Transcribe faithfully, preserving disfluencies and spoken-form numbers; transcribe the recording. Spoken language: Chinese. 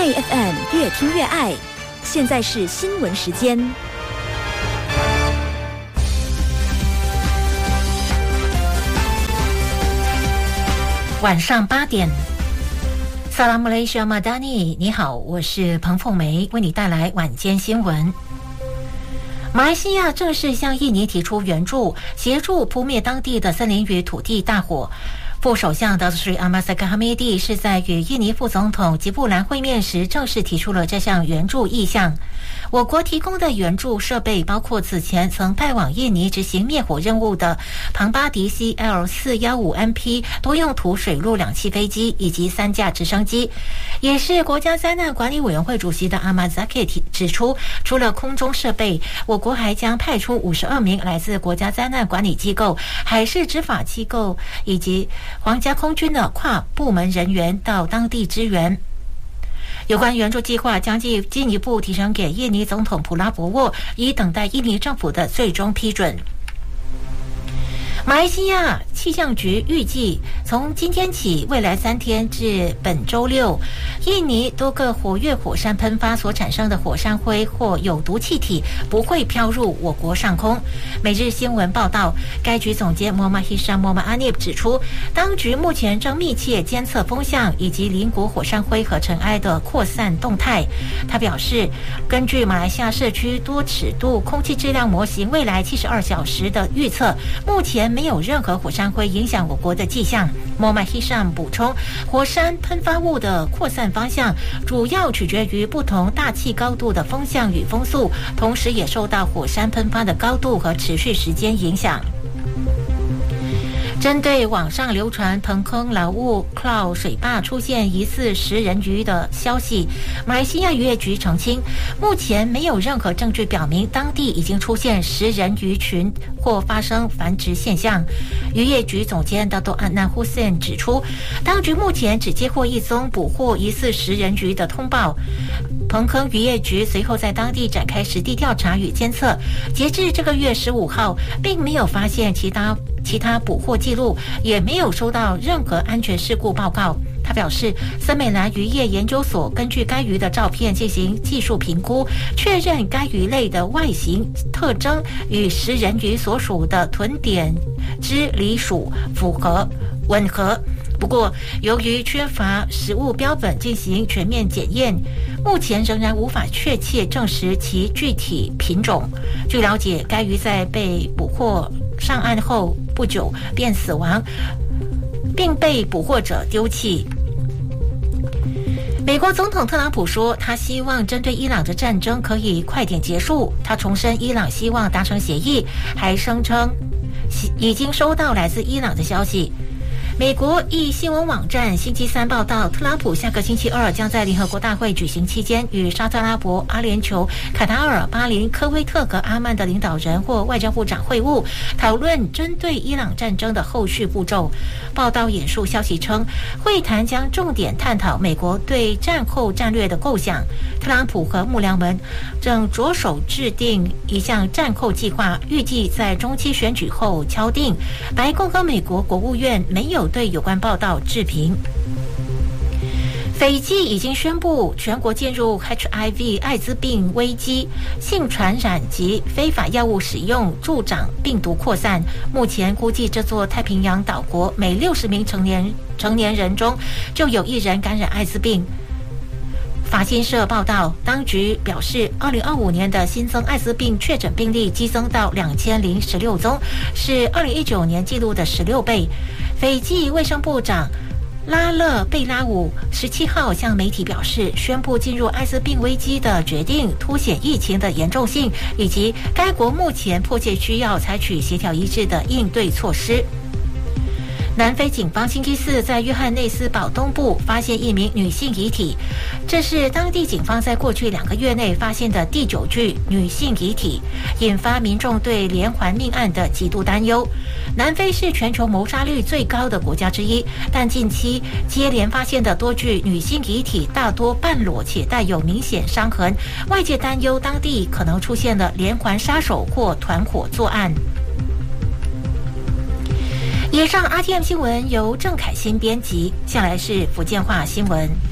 爱 F M 越听越爱，现在是新闻时间。 晚上八点，萨拉姆雷西亚马达尼，你好，我是彭凤梅，为你带来晚间新闻。马来西亚正式向印尼提出援助，协助扑灭当地的森林与土地大火。副首相达斯里阿马萨卡哈米蒂是在与印尼副总统吉布兰会面时正式提出了这项援助意向。我国提供的援助设备包括此前曾派往印尼执行灭火任务的庞巴迪 C L 四一五 M P 多用途水陆两栖飞机以及三架直升机。也是国家灾难管理委员会主席的阿马扎克指出，除了空中设备，我国还将派出五十二名来自国家灾难管理机构、海事执法机构以及皇家空军的跨部门人员到当地支援。有关援助计划将进一步提升给印尼总统普拉博沃，以等待印尼政府的最终批准。马来西亚气象局预计，从今天起，未来三天至本周六，印尼多个活跃火山喷发所产生的火山灰或有毒气体不会飘入我国上空。每日新闻报道，该局总监莫马希沙莫马阿涅指出，当局目前正密切监测风向以及邻国火山灰和尘埃的扩散动态。他表示，根据马来西亚社区多尺度空气质量模型未来七十二小时的预测，目前没有任何火山灰影响我国的迹象。莫麦希尚补充，火山喷发物的扩散方向主要取决于不同大气高度的风向与风速，同时也受到火山喷发的高度和持续时间影响。针对网上流传彭坑老屋 Cloud 水坝出现疑似食人鱼的消息，马来西亚渔业局澄清，目前没有任何证据表明当地已经出现食人鱼群或发生繁殖现象。渔业局总监达多安纳胡塞恩指出，当局目前只接获一宗捕获疑似食人鱼的通报。彭坑渔业局随后在当地展开实地调查与监测，截至这个月十五号，并没有发现其他其他捕获记录，也没有收到任何安全事故报告。他表示，森美兰渔业研究所根据该鱼的照片进行技术评估，确认该鱼类的外形特征与食人鱼所属的臀点之梨属符合吻合。不过，由于缺乏食物标本进行全面检验，目前仍然无法确切证实其具体品种。据了解，该鱼在被捕获上岸后不久便死亡，并被捕获者丢弃。美国总统特朗普说，他希望针对伊朗的战争可以快点结束。他重申伊朗希望达成协议，还声称已经收到来自伊朗的消息。美国一新闻网站星期三报道，特朗普下个星期二将在联合国大会举行期间与沙特阿拉伯、阿联酋、卡塔尔、巴林、科威特和阿曼的领导人或外交部长会晤，讨论针对伊朗战争的后续步骤。报道引述消息称，会谈将重点探讨美国对战后战略的构想。特朗普和幕僚们正着手制定一项战后计划，预计在中期选举后敲定。白宫和美国国务院没有对有关报道置评。斐济已经宣布全国进入 H I V 艾滋病危机，性传染及非法药物使用助长病毒扩散。目前估计这座太平洋岛国每六十名成年成年人中就有一人感染艾滋病。法新社报道，当局表示，二零二五年的新增艾滋病确诊病例激增到两千零十六宗，是二零一九年记录的十六倍。斐济卫生部长拉勒贝拉武十七号向媒体表示，宣布进入艾滋病危机的决定凸显疫情的严重性，以及该国目前迫切需要采取协调一致的应对措施。南非警方星期四在约翰内斯堡东部发现一名女性遗体，这是当地警方在过去两个月内发现的第九具女性遗体，引发民众对连环命案的极度担忧。南非是全球谋杀率最高的国家之一，但近期接连发现的多具女性遗体大多半裸且带有明显伤痕，外界担忧当地可能出现了连环杀手或团伙作案。以上 R T M 新闻由郑凯欣编辑，下来是福建话新闻。